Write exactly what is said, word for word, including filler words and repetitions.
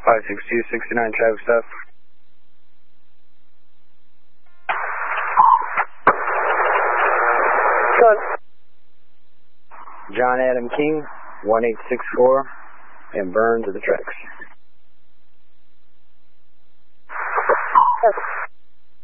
five six two, sixty-nine traffic stop. Good. John Adam King, one eight six four, and Burns at the tracks.